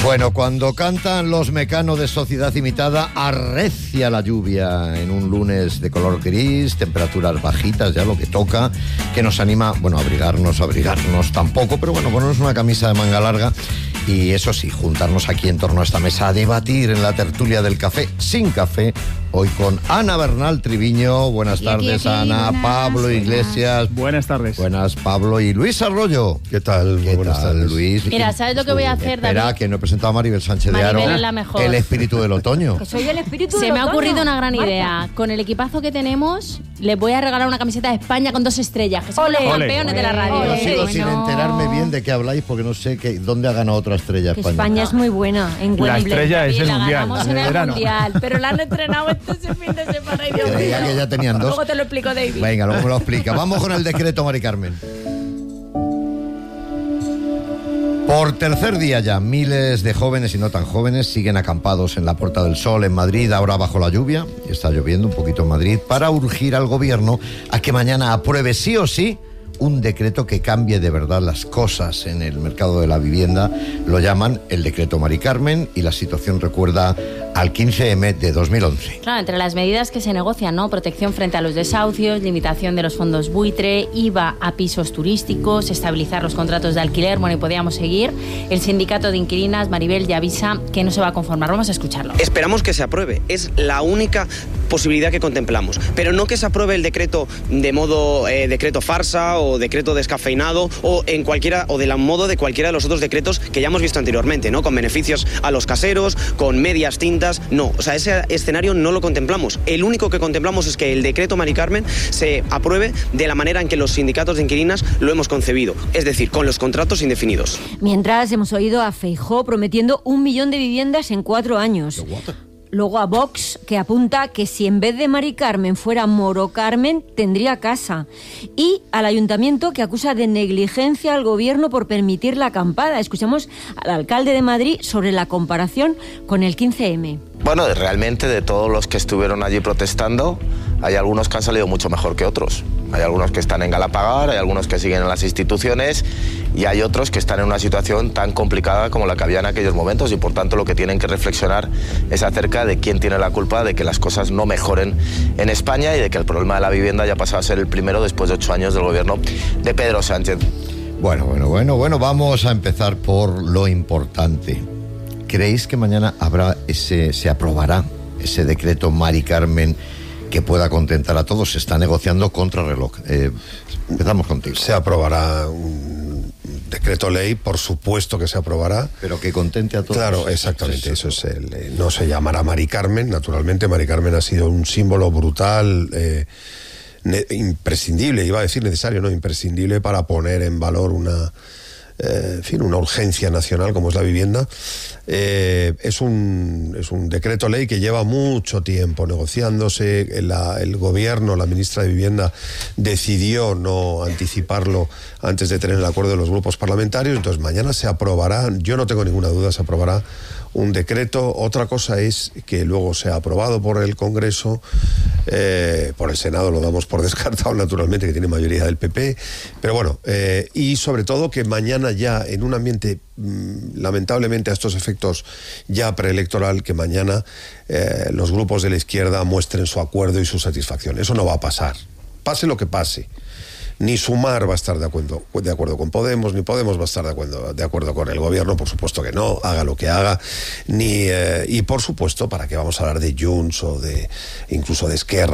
Bueno, cuando cantan los Mecano de Sociedad Imitada, arrecia la lluvia en un lunes de color gris, temperaturas bajitas, ya lo que toca, que nos anima, bueno, abrigarnos tampoco, pero bueno, ponernos una camisa de manga larga y eso sí, juntarnos aquí en torno a esta mesa a debatir en la tertulia del café sin café, hoy con Ana Bernal Triviño. Buenas tardes, Ana. Buenas, Pablo Iglesias. Buenas tardes. Buenas, Pablo. Y Luis Arroyo. ¿Qué tal? Buenas tardes, Luis. Mira, ¿sabes lo que voy a hacer, David? Espera, que no he presentado a Maribel Sánchez de Aro. Maribel es la mejor. El espíritu del otoño. Que soy el espíritu Se del me ha otoño. ocurrido una gran Marta. idea. Con el equipazo que tenemos, les voy a regalar una camiseta de España con 2 estrellas, que son Ole. los campeones de la radio. Yo Ole. sigo sin Bueno. enterarme bien de qué habláis porque no sé dónde ha ganado otra estrella Que España. España es muy buena en La Wembley. estrella es Y el la mundial, ganamos en en el el verano. mundial, pero la han entrenado este fin de semana. Ay, Dios Creía mío. que ya tenían 2. Luego te lo explico, David. Venga, luego me lo explica. Vamos con el decreto, Mari Carmen. Por tercer día ya, miles de jóvenes y no tan jóvenes siguen acampados en la Puerta del Sol en Madrid, ahora bajo la lluvia, y está lloviendo un poquito en Madrid, para urgir al gobierno a que mañana apruebe sí o sí un decreto que cambie de verdad las cosas en el mercado de la vivienda. Lo llaman el decreto Mari Carmen y la situación recuerda al 15M de 2011. Claro, entre las medidas que se negocian, ¿no? Protección frente a los desahucios, limitación de los fondos buitre, IVA a pisos turísticos, estabilizar los contratos de alquiler, bueno, y podríamos seguir. El sindicato de inquilinas, Maribel, ya avisa que no se va a conformar. Vamos a escucharlo. Esperamos que se apruebe, es la única posibilidad que contemplamos, pero no que se apruebe el decreto de modo decreto farsa o decreto descafeinado o en cualquiera o del modo de cualquiera de los otros decretos que ya hemos visto anteriormente, ¿no? Con beneficios a los caseros, con medias tintas, no, o sea, ese escenario no lo contemplamos. El único que contemplamos es que el decreto Mari Carmen se apruebe de la manera en que los sindicatos de inquilinas lo hemos concebido, es decir, con los contratos indefinidos. Mientras hemos oído a Feijóo prometiendo 1 millón de viviendas en 4 años. Luego a Vox, que apunta que si en vez de Mari Carmen fuera Moro Carmen, tendría casa. Y al Ayuntamiento, que acusa de negligencia al Gobierno por permitir la acampada. Escuchamos al alcalde de Madrid sobre la comparación con el 15M. Bueno, realmente de todos los que estuvieron allí protestando, hay algunos que han salido mucho mejor que otros. Hay algunos que están en Galapagar, hay algunos que siguen en las instituciones y hay otros que están en una situación tan complicada como la que había en aquellos momentos y por tanto lo que tienen que reflexionar es acerca de quién tiene la culpa de que las cosas no mejoren en España y de que el problema de la vivienda ya pasado a ser el primero después de 8 años del gobierno de Pedro Sánchez. Bueno, vamos a empezar por lo importante. ¿Creéis que mañana se aprobará ese decreto Mari Carmen que pueda contentar a todos? Se está negociando contra reloj. Empezamos contigo. Se aprobará un decreto ley, por supuesto que se aprobará. Pero que contente a todos. Claro, exactamente, eso es no se llamará Mari Carmen, naturalmente. Mari Carmen ha sido un símbolo brutal, imprescindible, iba a decir necesario, no, imprescindible para poner en valor una urgencia nacional como es la vivienda. Es un decreto ley que lleva mucho tiempo negociándose. El gobierno, la ministra de Vivienda, decidió no anticiparlo antes de tener el acuerdo de los grupos parlamentarios. Entonces mañana se aprobará, yo no tengo ninguna duda, se aprobará un decreto. Otra cosa es que luego sea aprobado por el Congreso, por el Senado lo damos por descartado naturalmente, que tiene mayoría del PP, pero bueno, y sobre todo que mañana ya en un ambiente lamentablemente a estos efectos ya preelectoral, que mañana los grupos de la izquierda muestren su acuerdo y su satisfacción. Eso no va a pasar, pase lo que pase. Ni Sumar va a estar de acuerdo con Podemos, ni Podemos va a estar de acuerdo con el gobierno, por supuesto que no, haga lo que haga, y por supuesto, ¿para qué vamos a hablar de Junts o incluso de Esquerra?